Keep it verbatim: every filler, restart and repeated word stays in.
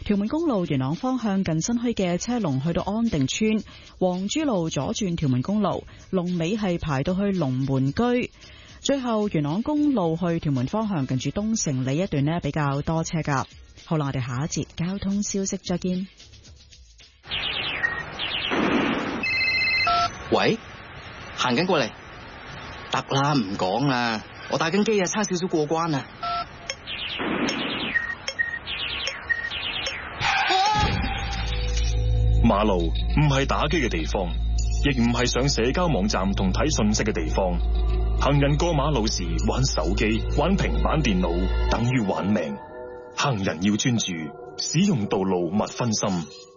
屯門公路元朗方向近新墟嘅車龍去到安定村，黃珠路左轉屯門公路，龍尾係排到去龍門居。最後元朗公路去屯門方向近住東城里一段呢比較多車噶。好啦，我哋下一節交通消息再見。 喂，行緊過嚟，得啦，唔講啦，我打緊機啊，差少少過關啊。 馬路唔係打機嘅地方，亦唔係上社交網站同睇信息嘅地方。行人過馬路時玩手機、玩平板電腦，等於玩命。行人要專注，使用道路勿分心。